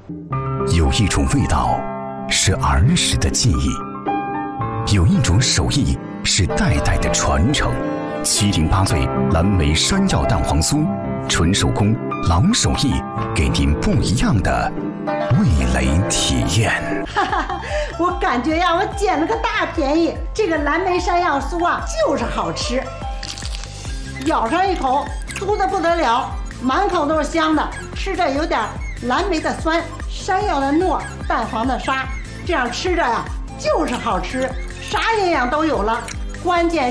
有一种味道是儿时的记忆，有一种手艺是代代的传承。708岁蓝莓山药蛋黄酥，纯手工老手艺，给您不一样的味蕾体验。 我感觉呀，我捡了个大便宜。这个蓝莓山药酥啊，就是好吃，咬上一口，酥的不得了，满口都是香的，吃着有点蓝莓的酸，山药的糯，蛋黄的沙，这样吃着呀，就是好吃，啥营养都有了，关键